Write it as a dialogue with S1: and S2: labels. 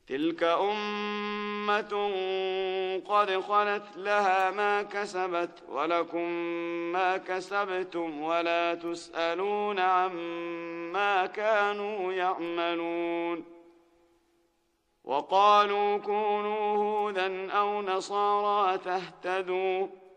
S1: تلك أمة قد خلت لها ما كسبت ولكم ما كسبتم ولا تسألون عما كانوا يعملون وقالوا كونوا هودا أو نصارى تهتدوا